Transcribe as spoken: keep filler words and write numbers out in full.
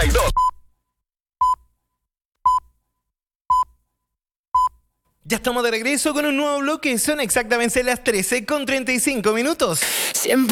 y dos. Ya estamos de regreso con un nuevo bloque. Son exactamente las trece con treinta y cinco minutos. Siempre